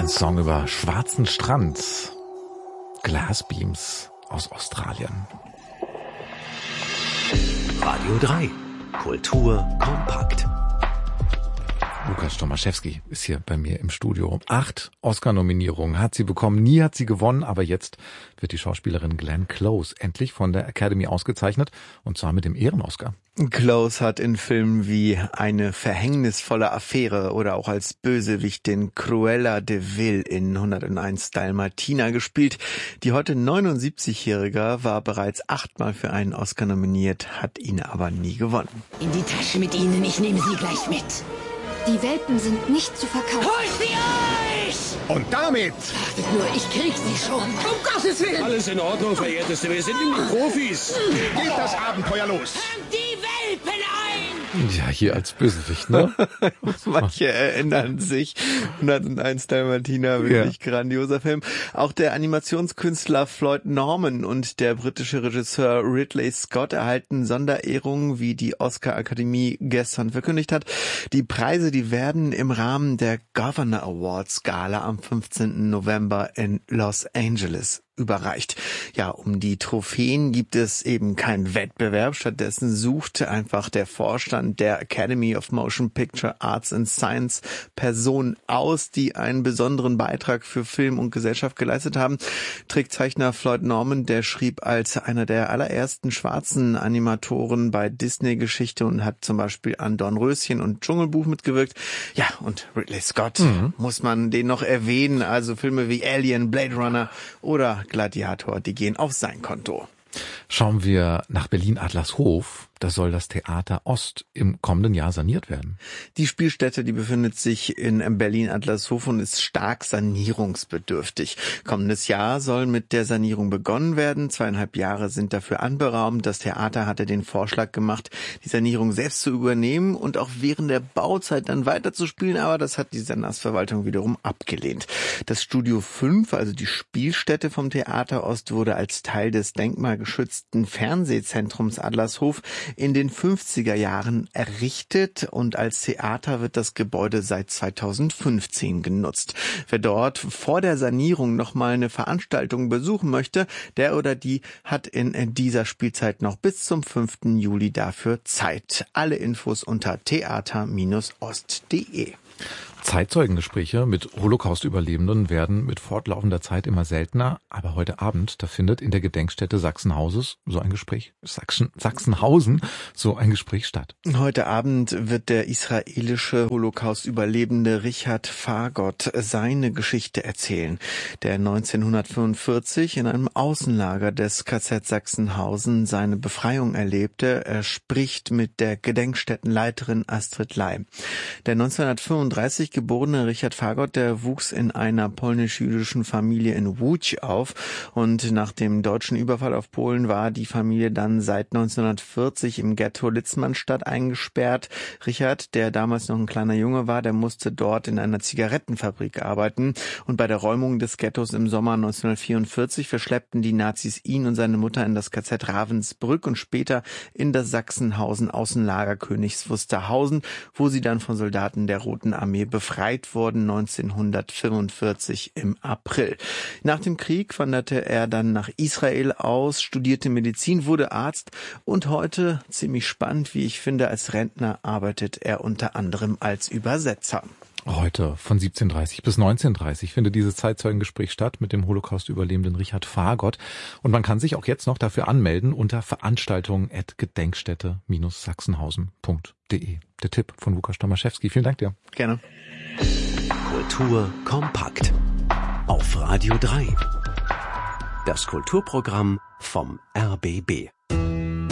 Ein Song über schwarzen Strand. Glassbeams aus Australien. Radio 3. Kultur kompakt. Lukas Tomaszewski ist hier bei mir im Studio. 8 Oscar-Nominierungen hat sie bekommen. Nie hat sie gewonnen, aber jetzt wird die Schauspielerin Glenn Close endlich von der Academy ausgezeichnet, und zwar mit dem Ehren-Oscar. Close hat in Filmen wie Eine verhängnisvolle Affäre oder auch als Bösewicht den Cruella de Vil in 101 Dalmatiner gespielt. Die heute 79-Jährige war bereits 8-mal für einen Oscar nominiert, hat ihn aber nie gewonnen. In die Tasche mit Ihnen, ich nehme Sie gleich mit. Die Welpen sind nicht zu verkaufen. Holt sie euch! Und damit... Wartet nur, ich krieg sie schon. Um Gottes Willen! Alles in Ordnung, Verehrteste. Wir sind nämlich Profis. geht das Abenteuer los. Fangt die Welpen ein! Ja, hier als Bösewicht, ne? Manche erinnern sich. 101 Dalmatiner, wirklich grandioser Film. Auch der Animationskünstler Floyd Norman und der britische Regisseur Ridley Scott erhalten Sonderehrungen, wie die Oscar-Akademie gestern verkündigt hat. Die Preise, die werden im Rahmen der Governor Awards Gala am 15. November in Los Angeles überreicht. Ja, um die Trophäen gibt es eben keinen Wettbewerb. Stattdessen sucht einfach der Vorstand der Academy of Motion Picture Arts and Science Personen aus, die einen besonderen Beitrag für Film und Gesellschaft geleistet haben. Trickzeichner Floyd Norman, der schrieb als einer der allerersten schwarzen Animatoren bei Disney-Geschichte und hat zum Beispiel an Dornröschen und Dschungelbuch mitgewirkt. Ja, und Ridley Scott, muss man den noch erwähnen. Also Filme wie Alien, Blade Runner oder Gladiator, die gehen auf sein Konto. Schauen wir nach Berlin-Adlershof. Da soll das Theater Ost im kommenden Jahr saniert werden. Die Spielstätte, die befindet sich in Berlin-Adlershof und ist stark sanierungsbedürftig. Kommendes Jahr soll mit der Sanierung begonnen werden. 2,5 Jahre sind dafür anberaumt. Das Theater hatte den Vorschlag gemacht, die Sanierung selbst zu übernehmen und auch während der Bauzeit dann weiterzuspielen, aber das hat die Senatsverwaltung wiederum abgelehnt. Das Studio 5, also die Spielstätte vom Theater Ost, wurde als Teil des denkmalgeschützten Fernsehzentrums Adlershof in den 50er Jahren errichtet und als Theater wird das Gebäude seit 2015 genutzt. Wer dort vor der Sanierung nochmal eine Veranstaltung besuchen möchte, der oder die hat in dieser Spielzeit noch bis zum 5. Juli dafür Zeit. Alle Infos unter theater-ost.de. Zeitzeugengespräche mit Holocaust-Überlebenden werden mit fortlaufender Zeit immer seltener, aber heute Abend, da findet in der Gedenkstätte Sachsenhausen so ein Gespräch statt. Heute Abend wird der israelische Holocaust-Überlebende Richard Fagott seine Geschichte erzählen, der 1945 in einem Außenlager des KZ Sachsenhausen seine Befreiung erlebte. Er spricht mit der Gedenkstättenleiterin Astrid Ley. Der 1935 geborene Richard Fagott, der wuchs in einer polnisch-jüdischen Familie in Łódź auf und nach dem deutschen Überfall auf Polen war die Familie dann seit 1940 im Ghetto Litzmannstadt eingesperrt. Richard, der damals noch ein kleiner Junge war, der musste dort in einer Zigarettenfabrik arbeiten und bei der Räumung des Ghettos im Sommer 1944 verschleppten die Nazis ihn und seine Mutter in das KZ Ravensbrück und später in das Sachsenhausen-Außenlager Königs Wusterhausen, wo sie dann von Soldaten der Roten Armee befreit wurden 1945 im April. Nach dem Krieg wanderte er dann nach Israel aus, studierte Medizin, wurde Arzt und heute, ziemlich spannend, wie ich finde, als Rentner arbeitet er unter anderem als Übersetzer. Heute von 17:30 bis 19:30 findet dieses Zeitzeugengespräch statt mit dem Holocaust-Überlebenden Richard Fagott. Und man kann sich auch jetzt noch dafür anmelden unter veranstaltungen@gedenkstätte-sachsenhausen.de. Der Tipp von Lukas Tomaszewski. Vielen Dank dir. Gerne. Kultur kompakt. Auf Radio 3. Das Kulturprogramm vom RBB.